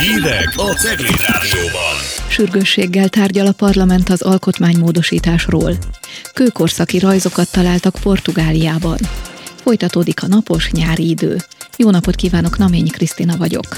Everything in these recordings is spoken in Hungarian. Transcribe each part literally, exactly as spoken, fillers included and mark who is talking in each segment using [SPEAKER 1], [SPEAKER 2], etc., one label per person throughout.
[SPEAKER 1] Hírek a Cegléd Rádióban.
[SPEAKER 2] Sürgősséggel tárgyal a parlament az alkotmánymódosításról. Kőkorszaki rajzokat találtak Portugáliában. Folytatódik a napos nyári idő. Jó napot kívánok, Naményi Krisztina vagyok.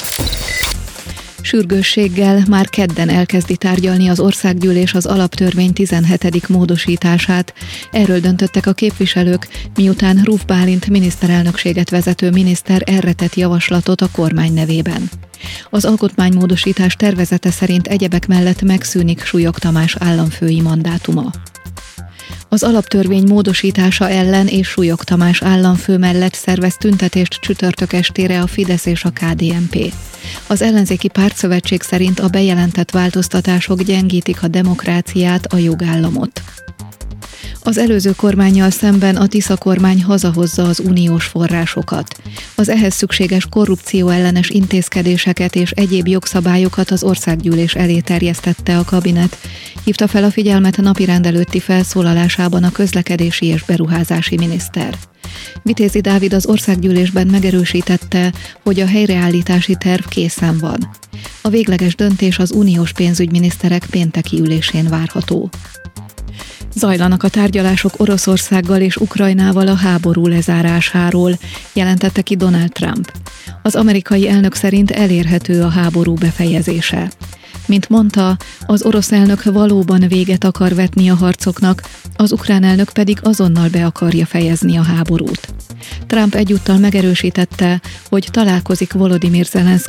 [SPEAKER 2] Sürgősséggel már kedden elkezdi tárgyalni az országgyűlés az alaptörvény tizenhetedik módosítását. Erről döntöttek a képviselők, miután Ruf Bálint miniszterelnökséget vezető miniszter erre tett javaslatot a kormány nevében. Az alkotmánymódosítás tervezete szerint egyebek mellett megszűnik Súlyog Tamás államfői mandátuma. Az alaptörvény módosítása ellen és Súlyog Tamás államfő mellett szervez tüntetést csütörtök estére a Fidesz és a ká dé en pé. Az ellenzéki pártszövetség szerint a bejelentett változtatások gyengítik a demokráciát, a jogállamot. Az előző kormánnyal szemben a Tisza kormány hazahozza az uniós forrásokat. Az ehhez szükséges korrupcióellenes intézkedéseket és egyéb jogszabályokat az országgyűlés elé terjesztette a kabinet, hívta fel a figyelmet a napirend előtti felszólalásában a közlekedési és beruházási miniszter. Vitézi Dávid az országgyűlésben megerősítette, hogy a helyreállítási terv készen van. A végleges döntés az uniós pénzügyminiszterek pénteki ülésén várható. Zajlanak a tárgyalások Oroszországgal és Ukrajnával a háború lezárásáról, jelentette ki Donald Trump. Az amerikai elnök szerint elérhető a háború befejezése. Mint mondta, az orosz elnök valóban véget akar vetni a harcoknak, az ukrán elnök pedig azonnal be akarja fejezni a háborút. Trump egyúttal megerősítette, hogy találkozik Volodymyr Zelenszkijvel,